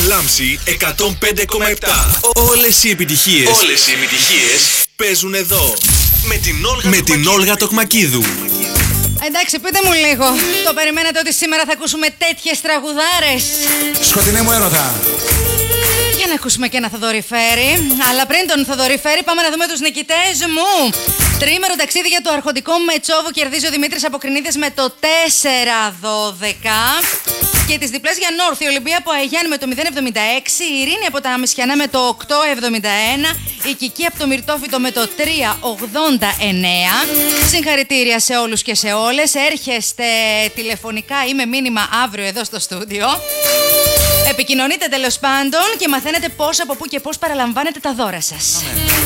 Λάμψη 105,7. Όλες οι επιτυχίες παίζουν εδώ. Με την Όλγα Τοκμακίδου. Εντάξει, πείτε μου λίγο. Το περιμένατε ότι σήμερα θα ακούσουμε τέτοιες τραγουδάρες? Σκοτεινέ μου έρωτα. Για να ακούσουμε και ένα Θοδωρή Φέρη. Αλλά πριν τον Θοδωρή Φέρη, πάμε να δούμε τους νικητές μου. Τριήμερο ταξίδι για το αρχοντικό Μετσόβο κερδίζει ο Δημήτρης από Κρινίδες με το 4-12. Και τις διπλές για Νόρθ, η Ολυμπία από Αγιάννη με το 0,76. Η Ειρήνη από τα Αμισιανά με το 8,71. Η Κική από το Μυρτόφυτο με το 3,89. Συγχαρητήρια σε όλους και σε όλες. Έρχεστε τηλεφωνικά ή με μήνυμα αύριο εδώ στο στούντιο. Επικοινωνείτε τέλος πάντων και μαθαίνετε πώς, από πού και πώς παραλαμβάνετε τα δώρα σας.